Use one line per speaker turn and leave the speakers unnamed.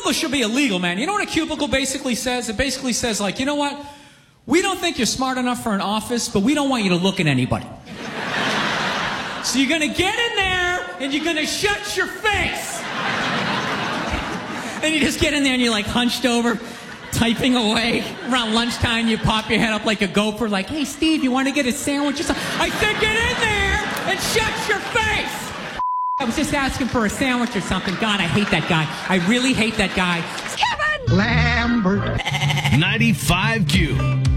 cubicle should be illegal, man. You know what a cubicle basically says? It basically says, like, you know what? We don't think you're smart enough for an office, but we don't want you to look at anybody. So you're going to get in there, and you're going to shut your face. And you just get in there, and you're, like, hunched over, typing away. Around lunchtime, you pop your head up like a gopher, like, hey, Steve, you want to get a sandwich or something? I said get in there and shut your face. I was just asking for a sandwich or something. God, I hate that guy. I really hate that guy. Kevin!
Lambert.
95Q.